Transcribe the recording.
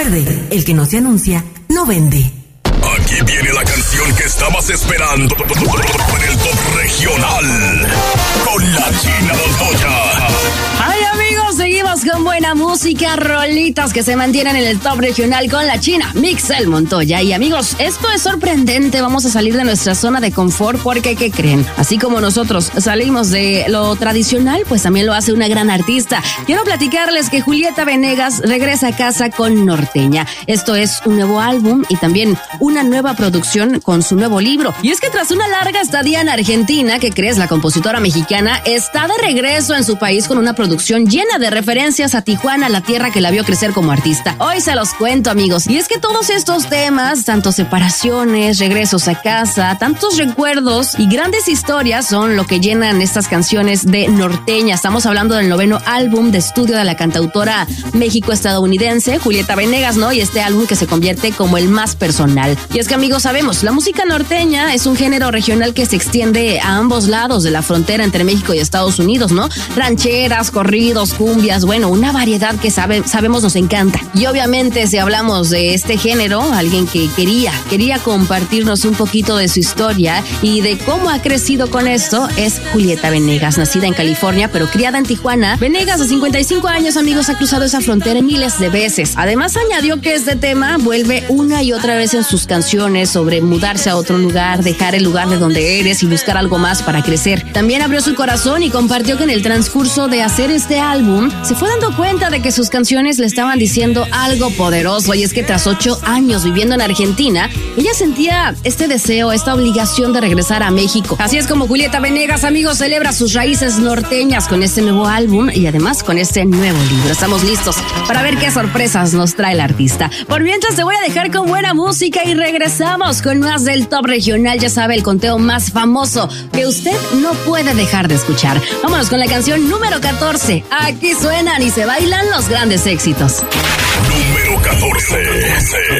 Recuerde, el que no se anuncia, no vende. Aquí viene la canción que estabas esperando en el Top Regional con la China Montoya. ¡Ay, amigos! Seguimos con buena música, rolitas que se mantienen en el Top Regional con la China, Mixel Montoya. Y amigos, esto es sorprendente. Vamos a salir de nuestra zona de confort porque, ¿qué creen? Así como nosotros salimos de lo tradicional, pues también lo hace una gran artista. Quiero platicarles que Julieta Venegas regresa a casa con Norteña. Esto es un nuevo álbum y también una nueva producción con su nuevo libro. Y es que tras una larga estadía en Argentina, ¿qué crees? La compositora mexicana está de regreso en su país con una producción llena de referencias a Tijuana, la tierra que la vio crecer como artista. Hoy se los cuento, amigos. Y es que todos estos temas, tanto separaciones, regresos a casa, tantos recuerdos y grandes historias son lo que llenan estas canciones de Norteña. Estamos hablando del 9º álbum de estudio de la cantautora México-estadounidense Julieta Venegas, ¿no? Y este álbum que se convierte como el más personal. Y es que, amigos, sabemos, la música norteña es un género regional que se extiende a ambos lados de la frontera entre México y Estados Unidos, ¿no? Rancheras, corridos, cumbias, bueno, una variedad que sabemos nos encanta. Y obviamente, si hablamos de este género, alguien que quería compartirnos un poquito de su historia y de cómo ha crecido con esto es Julieta Venegas, nacida en California, pero criada en Tijuana. Venegas, de 55 años, amigos, ha cruzado esa frontera miles de veces. Además, añadió que este tema vuelve una y otra vez en sus canciones sobre mudarse a otro lugar, dejar el lugar de donde eres y buscar algo más para crecer. También abrió su corazón y compartió que en el transcurso de hacer este álbum se fue dando cuenta de que sus canciones le estaban diciendo algo poderoso, y es que tras 8 años viviendo en Argentina, ella sentía este deseo, esta obligación de regresar a México. Así es como Julieta Venegas, amigos, celebra sus raíces norteñas con este nuevo álbum y además con este nuevo libro. Estamos listos para ver qué sorpresas nos trae el artista. Por mientras te voy a dejar con buena música y regresamos con más del Top Regional. Ya sabe, el conteo más famoso que usted no puede dejar de escuchar. Vámonos con la canción número 14. Aquí suenan y se bailan los grandes éxitos. Número 14.